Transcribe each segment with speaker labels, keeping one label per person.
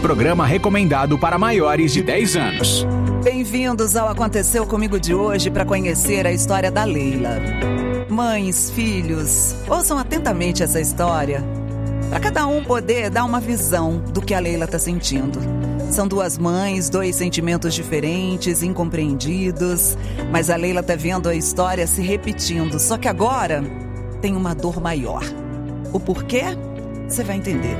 Speaker 1: programa recomendado para maiores de 10 anos.
Speaker 2: Bem-vindos ao Aconteceu Comigo de hoje para conhecer a história da Leila. Mães, filhos, ouçam atentamente essa história, para cada um poder dar uma visão do que a Leila está sentindo. São duas mães, dois sentimentos diferentes, incompreendidos, mas a Leila está vendo a história se repetindo, só que agora tem uma dor maior. O porquê? Você vai entender.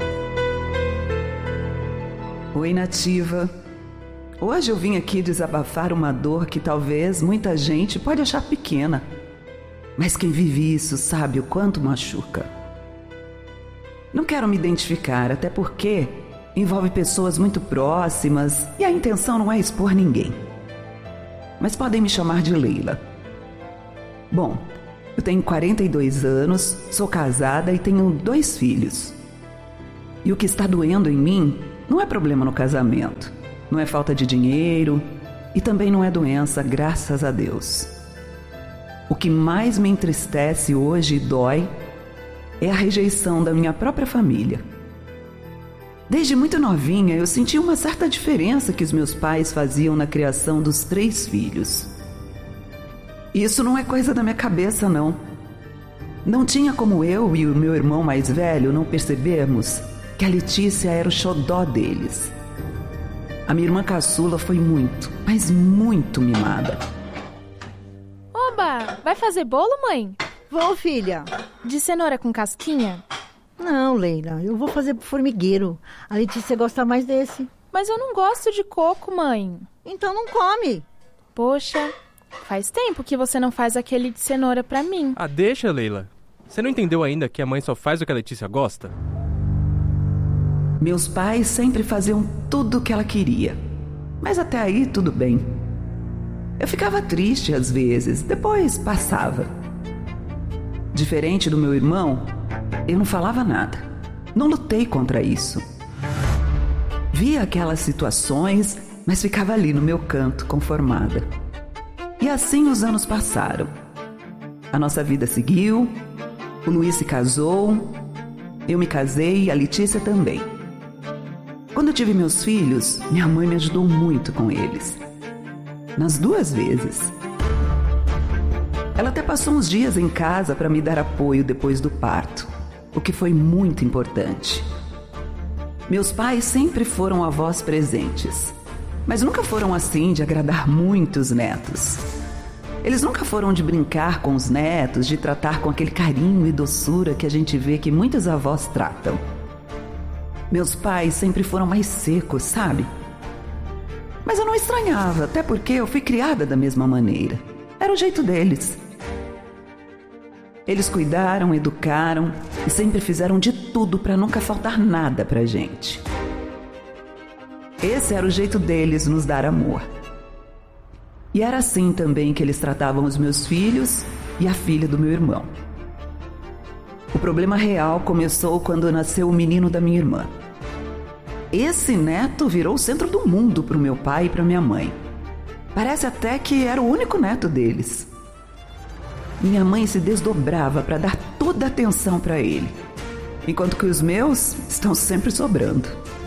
Speaker 2: Oi, Nativa. Hoje eu vim aqui desabafar uma dor que talvez muita gente pode achar pequena, mas quem vive isso sabe o quanto machuca. Não quero me identificar, até porque envolve pessoas muito próximas e a intenção não é expor ninguém. Mas podem me chamar de Leila. Bom, eu tenho 42 anos, sou casada e tenho 2 filhos. E o que está doendo em mim não é problema no casamento, não é falta de dinheiro e também não é doença, graças a Deus. O que mais me entristece hoje e dói é a rejeição da minha própria família. Desde muito novinha eu senti uma certa diferença que os meus pais faziam na criação dos 3 filhos. Isso não é coisa da minha cabeça, não. Não tinha como eu e o meu irmão mais velho não percebermos que a Letícia era o xodó deles. A minha irmã caçula foi muito, mas muito mimada.
Speaker 3: Oba, vai fazer bolo, mãe?
Speaker 4: Vou, filha.
Speaker 3: De cenoura com casquinha?
Speaker 4: Não, Leila, eu vou fazer pro formigueiro. A Letícia gosta mais desse.
Speaker 3: Mas eu não gosto de coco, mãe.
Speaker 4: Então não come.
Speaker 3: Poxa, faz tempo que você não faz aquele de cenoura pra mim.
Speaker 5: Ah, deixa, Leila. Você não entendeu ainda que a mãe só faz o que a Letícia gosta?
Speaker 2: Meus pais sempre faziam tudo o que ela queria. Mas até aí tudo bem. Eu ficava triste às vezes, depois passava. Diferente do meu irmão, eu não falava nada. Não lutei contra isso. Via aquelas situações, mas ficava ali no meu canto, conformada. E assim os anos passaram. A nossa vida seguiu, o Luiz se casou, eu me casei e a Letícia também. Quando eu tive meus filhos, minha mãe me ajudou muito com eles. Nas 2 vezes. Ela até passou uns dias em casa para me dar apoio depois do parto, o que foi muito importante. Meus pais sempre foram avós presentes, mas nunca foram assim de agradar muitos netos. Eles nunca foram de brincar com os netos, de tratar com aquele carinho e doçura que a gente vê que muitos avós tratam. Meus pais sempre foram mais secos, sabe? Mas eu não estranhava, até porque eu fui criada da mesma maneira. Era o jeito deles. Eles cuidaram, educaram e sempre fizeram de tudo para nunca faltar nada pra gente. Esse era o jeito deles nos dar amor. E era assim também que eles tratavam os meus filhos e a filha do meu irmão. O problema real começou quando nasceu o menino da minha irmã. Esse neto virou o centro do mundo para o meu pai e para minha mãe. Parece até que era o único neto deles. Minha mãe se desdobrava para dar toda a atenção para ele, enquanto que os meus estão sempre sobrando.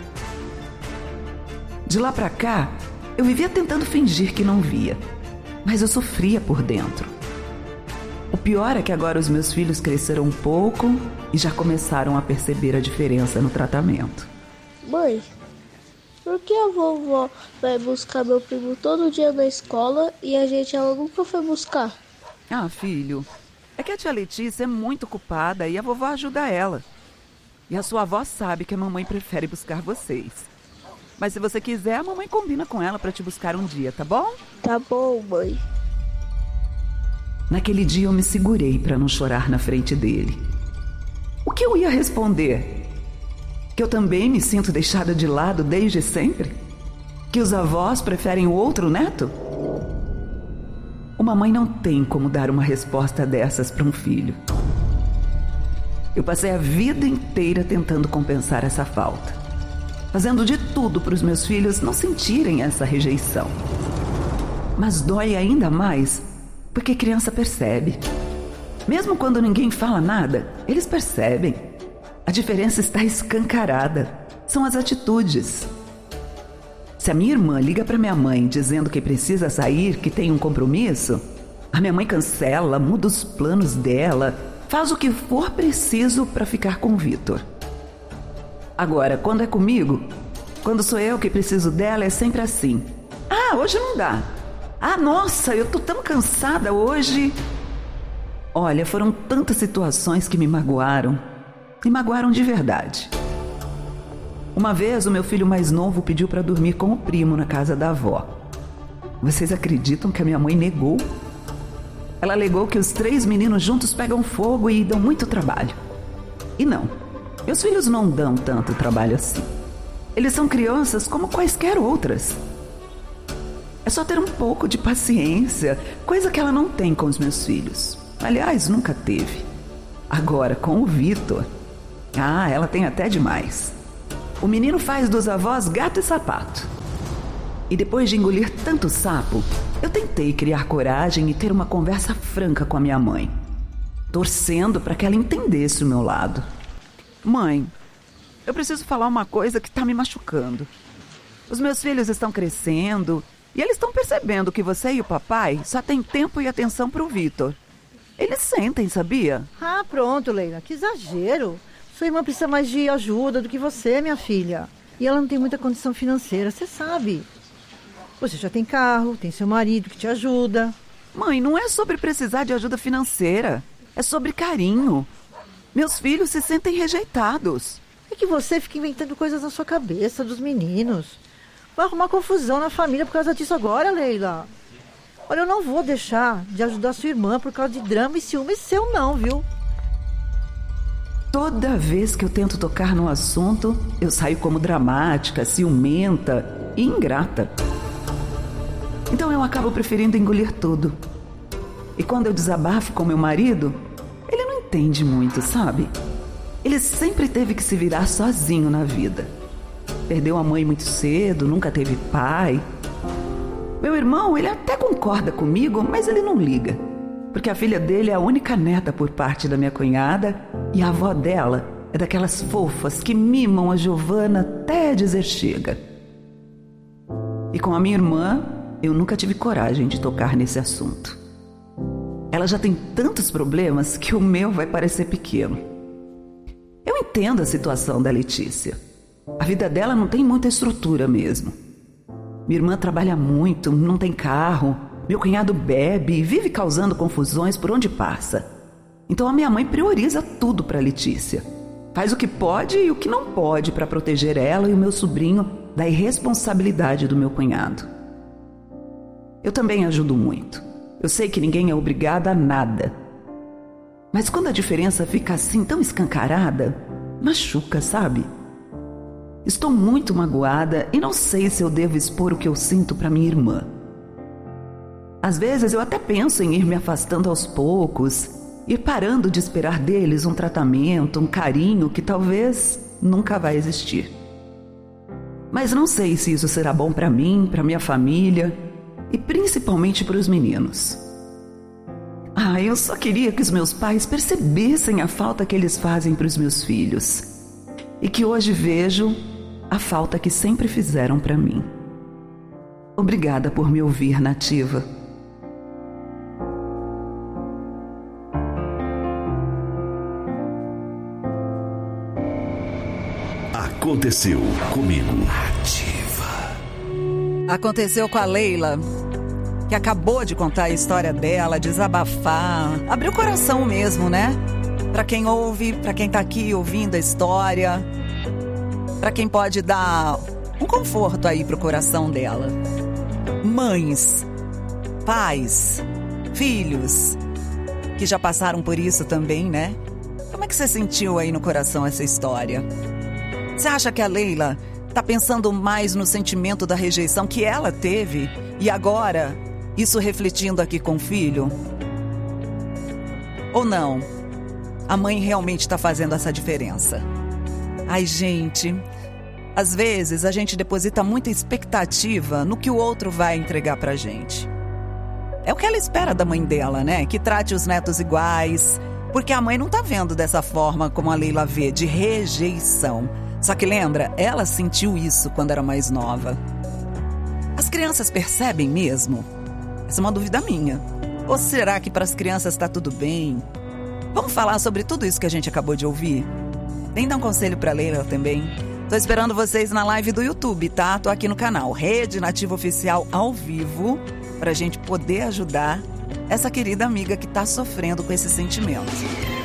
Speaker 2: De lá para cá, eu vivia tentando fingir que não via, mas eu sofria por dentro. O pior é que agora os meus filhos cresceram um pouco e já começaram a perceber a diferença no tratamento.
Speaker 6: Mãe, por que a vovó vai buscar meu primo todo dia na escola e ela nunca foi buscar?
Speaker 2: Ah, filho, é que a tia Letícia é muito ocupada e a vovó ajuda ela. E a sua avó sabe que a mamãe prefere buscar vocês. Mas se você quiser, a mamãe combina com ela para te buscar um dia, tá bom?
Speaker 6: Tá bom, mãe.
Speaker 2: Naquele dia eu me segurei para não chorar na frente dele. O que eu ia responder? Que eu também me sinto deixada de lado desde sempre? Que os avós preferem o outro neto? Uma mãe não tem como dar uma resposta dessas para um filho. Eu passei a vida inteira tentando compensar essa falta, fazendo de tudo para os meus filhos não sentirem essa rejeição. Mas dói ainda mais porque criança percebe. Mesmo quando ninguém fala nada, eles percebem. A diferença está escancarada. são as atitudes. Se a minha irmã liga para minha mãe dizendo que precisa sair, que tem um compromisso, a minha mãe cancela, muda os planos dela, faz o que for preciso para ficar com o Vitor. Agora, quando é comigo, quando sou eu que preciso dela, é sempre assim. Ah, hoje não dá. Ah, nossa, eu tô tão cansada hoje. Olha, foram tantas situações que me magoaram de verdade. Uma vez o meu filho mais novo pediu para dormir com o primo na casa da avó. Vocês acreditam que a minha mãe negou? Ela alegou que os 3 meninos juntos pegam fogo e dão muito trabalho. E não, meus filhos não dão tanto trabalho assim. Eles são crianças como quaisquer outras. É só ter um pouco de paciência, coisa que ela não tem com os meus filhos. Aliás, nunca teve. Agora, com o Vitor, ela tem até demais. O menino faz dos avós gato e sapato. E depois de engolir tanto sapo, eu tentei criar coragem e ter uma conversa franca com a minha mãe, torcendo para que ela entendesse o meu lado. Mãe, eu preciso falar uma coisa que está me machucando. Os meus filhos estão crescendo e eles estão percebendo que você e o papai só têm tempo e atenção para o Vitor. Eles sentem, sabia?
Speaker 4: Ah, pronto, Leila, que exagero. Sua irmã precisa mais de ajuda do que você, minha filha. E ela não tem muita condição financeira, você sabe. Você já tem carro, tem seu marido que te ajuda.
Speaker 2: Mãe, não é sobre precisar de ajuda financeira. É sobre carinho. Meus filhos se sentem rejeitados.
Speaker 4: É que você fica inventando coisas na sua cabeça dos meninos. Vai arrumar confusão na família por causa disso agora, Leila. Olha, eu não vou deixar de ajudar sua irmã por causa de drama e ciúme seu não, viu?
Speaker 2: Toda vez que eu tento tocar no assunto, eu saio como dramática, ciumenta e ingrata. Então eu acabo preferindo engolir tudo. E quando eu desabafo com meu marido, ele não entende muito, sabe? Ele sempre teve que se virar sozinho na vida. Perdeu a mãe muito cedo, nunca teve pai. Meu irmão, ele até concorda comigo, mas ele não liga. Porque a filha dele é a única neta por parte da minha cunhada e a avó dela é daquelas fofas que mimam a Giovana até dizer chega. E com a minha irmã, eu nunca tive coragem de tocar nesse assunto. Ela já tem tantos problemas que o meu vai parecer pequeno. Eu entendo a situação da Letícia. A vida dela não tem muita estrutura mesmo. Minha irmã trabalha muito, não tem carro. Meu cunhado bebe e vive causando confusões por onde passa. Então a minha mãe prioriza tudo para Letícia. Faz o que pode e o que não pode para proteger ela e o meu sobrinho da irresponsabilidade do meu cunhado. Eu também ajudo muito. Eu sei que ninguém é obrigado a nada. Mas quando a diferença fica assim tão escancarada, machuca, sabe? Estou muito magoada e não sei se eu devo expor o que eu sinto para minha irmã. Às vezes eu até penso em ir me afastando aos poucos, ir parando de esperar deles um tratamento, um carinho que talvez nunca vai existir. Mas não sei se isso será bom para mim, para minha família e principalmente para os meninos. Eu só queria que os meus pais percebessem a falta que eles fazem para os meus filhos e que hoje vejo a falta que sempre fizeram para mim. Obrigada por me ouvir, Nativa.
Speaker 7: Aconteceu comigo.
Speaker 8: Aconteceu com a Leila, que acabou de contar a história dela, desabafar, abrir o coração mesmo, né? Pra quem ouve, pra quem tá aqui ouvindo a história, pra quem pode dar um conforto aí pro coração dela. Mães, pais, filhos, que já passaram por isso também, né? Como é que você sentiu aí no coração essa história? Você acha que a Leila tá pensando mais no sentimento da rejeição que ela teve e agora isso refletindo aqui com o filho? Ou não? A mãe realmente está fazendo essa diferença? Ai, gente, às vezes a gente deposita muita expectativa no que o outro vai entregar pra gente. É o que ela espera da mãe dela, né? Que trate os netos iguais, porque a mãe não tá vendo dessa forma como a Leila vê, de rejeição. Só que lembra, ela sentiu isso quando era mais nova. As crianças percebem mesmo? Essa é uma dúvida minha. Ou será que para as crianças está tudo bem? Vamos falar sobre tudo isso que a gente acabou de ouvir? Nem dar um conselho para Leila também. Tô esperando vocês na live do YouTube, tá? Tô aqui no canal Rede Nativa Oficial ao vivo pra gente poder ajudar essa querida amiga que tá sofrendo com esse sentimento.